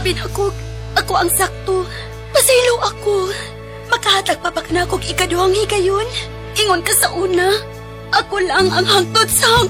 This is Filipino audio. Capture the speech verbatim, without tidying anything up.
labi na ako, ako ang sakto. Pasaylo ako. Makahatag pa ba ka na akong ikaduhang higayon? Ingon ka sa una. Ako lang ang hangtod sa